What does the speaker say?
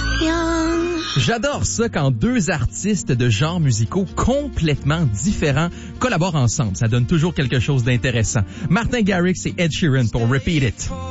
J'adore ça quand deux artistes de genres musicaux complètement différents collaborent ensemble. Ça donne toujours quelque chose d'intéressant. Martin Garrix et Ed Sheeran pour Repeat It.